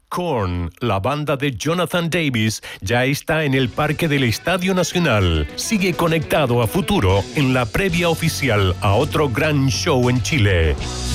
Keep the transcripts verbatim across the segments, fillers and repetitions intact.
Korn, la banda de Jonathan Davis, ya está en el Parque del Estadio Nacional. Sigue conectado a Futuro en la previa oficial a otro gran show en Chile.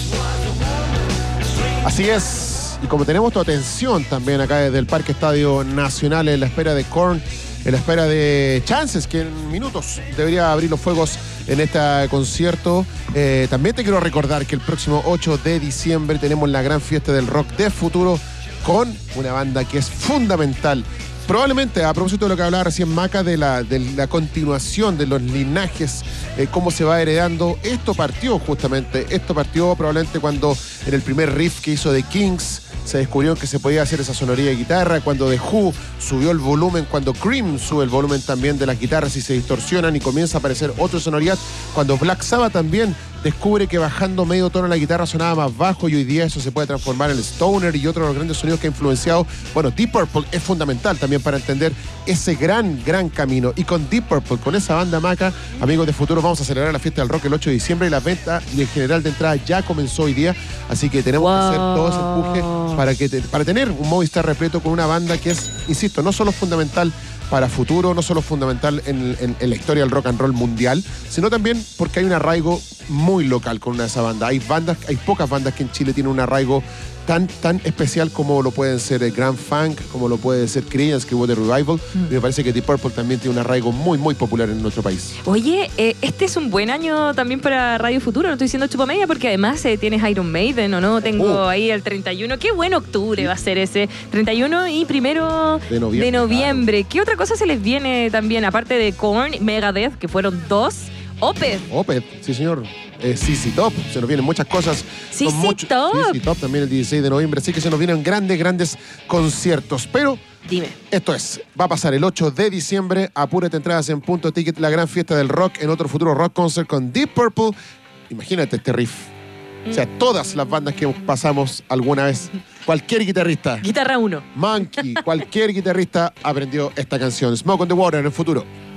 Así es, y como tenemos tu atención también acá desde el Parque Estadio Nacional en la espera de Korn, en la espera de Chances, que en minutos debería abrir los fuegos en este concierto. Eh, también te quiero recordar que el próximo ocho de diciembre tenemos la gran fiesta del rock de Futuro con una banda que es fundamental. Probablemente, a propósito de lo que hablaba recién Maca, de la, de la continuación de los linajes, eh, cómo se va heredando, esto partió justamente, esto partió probablemente cuando en el primer riff que hizo The Kings se descubrió que se podía hacer esa sonoría de guitarra, cuando The Who subió el volumen, cuando Cream sube el volumen también de las guitarras y se distorsionan y comienza a aparecer otra sonoridad, cuando Black Sabbath también descubre que bajando medio tono la guitarra sonaba más bajo y hoy día eso se puede transformar en el stoner y otros de los grandes sonidos que ha influenciado. Bueno, Deep Purple es fundamental también para entender ese gran, gran camino. Y con Deep Purple, con esa banda Maca, amigos de Futuro, vamos a celebrar la fiesta del rock el ocho de diciembre y la venta y el general de entrada ya comenzó hoy día, así que tenemos wow. que hacer todo ese empuje para, que te, para tener un Movistar repleto con una banda que es, insisto, no solo fundamental para Futuro, no solo fundamental en, en, en la historia del rock and roll mundial, sino también porque hay un arraigo muy local con una de esas bandas. Hay bandas, hay pocas bandas que en Chile tienen un arraigo tan, tan especial como lo pueden ser el Grand Funk, como lo puede ser Creedence, que hubo de Revival. Mm. Y me parece que Deep Purple también tiene un arraigo muy, muy popular en nuestro país. Oye, eh, este es un buen año también para Radio Futuro, no estoy diciendo chupa media, porque además eh, tienes Iron Maiden, ¿o no? Tengo uh. ahí el treinta y uno. Qué buen octubre sí. va a ser ese. treinta y uno y primero de noviembre. De noviembre. Claro. ¿Qué otra cosa se les viene también, aparte de Korn, Megadeth, que fueron dos? Opeth. Opeth, sí señor. Eh, C C Top, se nos vienen muchas cosas. C C Top. C C Top también el dieciséis de noviembre, así que se nos vienen grandes, grandes conciertos. Pero, dime, esto es, va a pasar el ocho de diciembre, apúrate entradas en Punto Ticket, la gran fiesta del rock en otro futuro rock concert con Deep Purple. Imagínate este riff. Mm. O sea, todas las bandas que pasamos alguna vez, cualquier guitarrista. Guitarra uno. Monkey, cualquier guitarrista aprendió esta canción. Smoke on the Water en el futuro.